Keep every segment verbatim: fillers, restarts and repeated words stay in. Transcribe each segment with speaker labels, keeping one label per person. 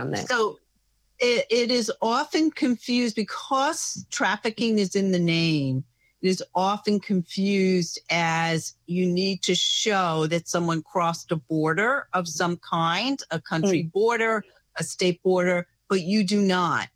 Speaker 1: around that?
Speaker 2: So it, it is often confused because trafficking is in the name. It is often confused as you need to show that someone crossed a border of some kind, a country mm. border, a state border, but you do not.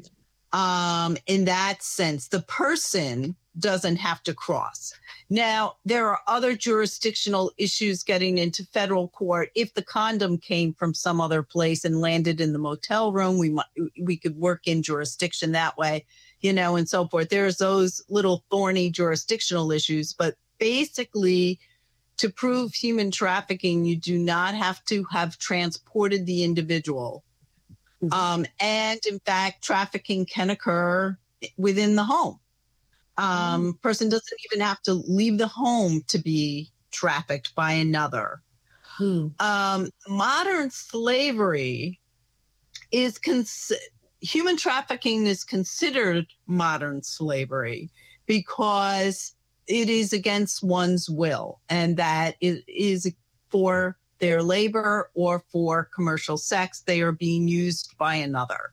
Speaker 2: Um, in that sense, the person doesn't have to cross. Now, there are other jurisdictional issues getting into federal court. If the condom came from some other place and landed in the motel room, we might, we could work in jurisdiction that way, you know, and so forth. There's those little thorny jurisdictional issues, but basically to prove human trafficking, you do not have to have transported the individual. Mm-hmm. Um, and in fact, trafficking can occur within the home. Um, mm. Person doesn't even have to leave the home to be trafficked by another. Mm. Um, modern slavery is, cons- human trafficking is considered modern slavery because it is against one's will, and that it is for their labor or for commercial sex. They are being used by another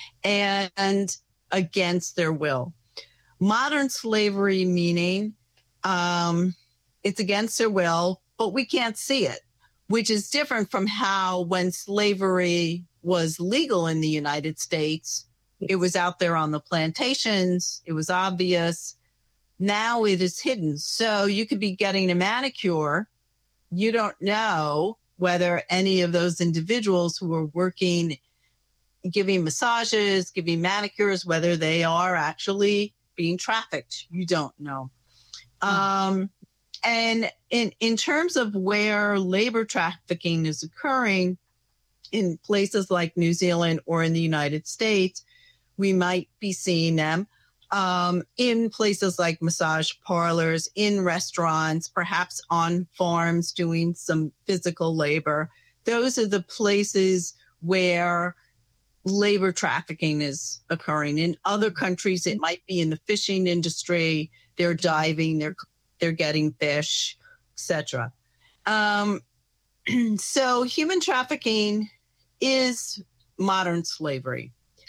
Speaker 2: and against their will. Modern slavery meaning um, it's against their will, but we can't see it, which is different from how when slavery was legal in the United States, it was out there on the plantations. It was obvious. Now it is hidden. So you could be getting a manicure. You don't know whether any of those individuals who are working, giving massages, giving manicures, whether they are actually being trafficked. You don't know. Um, and in, in terms of where labor trafficking is occurring in places like New Zealand or in the United States, we might be seeing them um, in places like massage parlors, in restaurants, perhaps on farms doing some physical labor. Those are the places where labor trafficking is occurring. In other countries, it might be in the fishing industry. They're diving, they're they're getting fish, et cetera. Um, so human trafficking is modern slavery.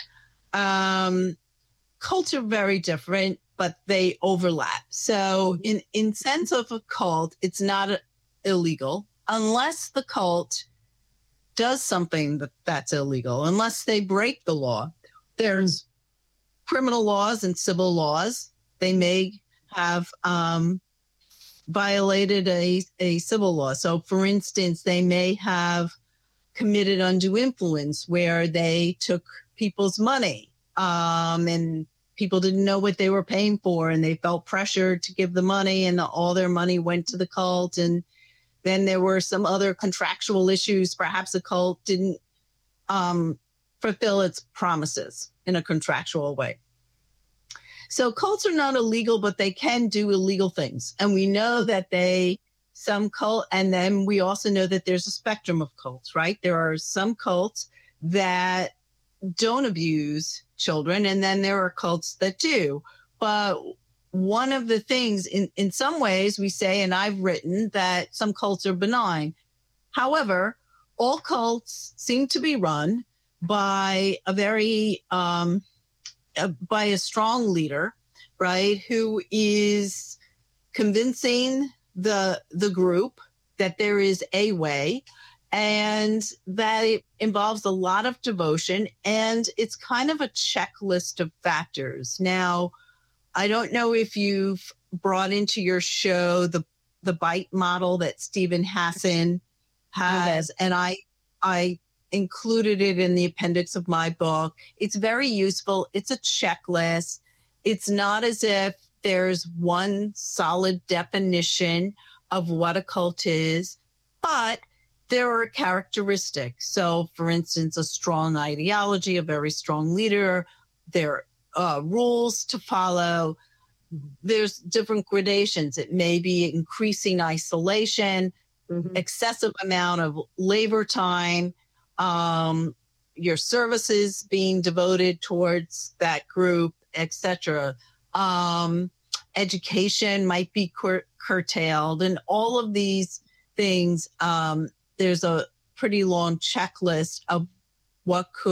Speaker 2: Um, cults are very different, but they overlap. So in, in sense of a cult, it's not illegal unless the cult does something that, that's illegal, unless they break the law. There's criminal laws and civil laws. They may have um, violated a, a civil law. So, for instance, they may have committed undue influence where they took people's money um, and people didn't know what they were paying for and they felt pressured to give the money and all their money went to the cult. And then there were some other contractual issues. Perhaps the cult didn't um, fulfill its promises in a contractual way. So cults are not illegal, but they can do illegal things. And we know that they, some cult, and then we also know that there's a spectrum of cults, right? There are some cults that don't abuse children, and then there are cults that do. But one of the things in, in some ways we say, and I've written that some cults are benign. However, all cults seem to be run by a very, um, uh, by a strong leader, right? Who is convincing the, the group that there is a way and that it involves a lot of devotion. And it's kind of a checklist of factors. Now, I don't know if you've brought into your show the the BITE model that Steven Hassan has, and I I included it in the appendix of my book. It's very useful. It's a checklist. It's not as if there's one solid definition of what a cult is, but there are characteristics. So, for instance, a strong ideology, a very strong leader, there Uh, rules to follow. There's different gradations. It may be increasing isolation, mm-hmm. excessive amount of labor time, um, your services being devoted towards that group, et cetera. Um, education might be cur- curtailed, and all of these things. Um, there's a pretty long checklist of what could